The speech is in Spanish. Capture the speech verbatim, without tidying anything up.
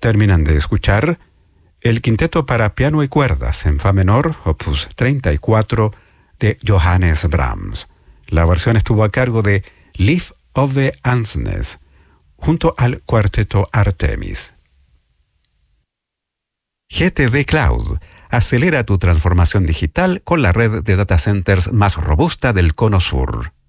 Terminan de escuchar el quinteto para piano y cuerdas en fa menor, opus treinta y cuatro, de Johannes Brahms. La versión estuvo a cargo de Leaf of the Ansnes, junto al cuarteto Artemis. G T D Cloud. Acelera tu transformación digital con la red de data centers más robusta del Cono Sur.